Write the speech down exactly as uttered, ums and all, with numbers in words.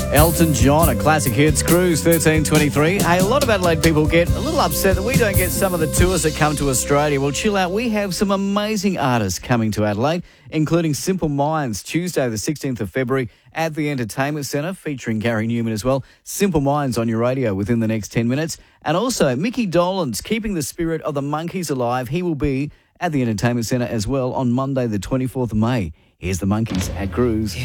Elton John, a classic hits, Cruise thirteen twenty-three. Hey, a lot of Adelaide people get a little upset that we don't get some of the tours that come to Australia. Well, chill out. We have some amazing artists coming to Adelaide, including Simple Minds, Tuesday the sixteenth of February at the Entertainment Centre, featuring Gary Newman as well. Simple Minds on your radio within the next ten minutes. And also, Mickey Dolenz, keeping the spirit of the Monkees alive. He will be at the Entertainment Centre as well on Monday the twenty-fourth of May. Here's the Monkees at Cruise.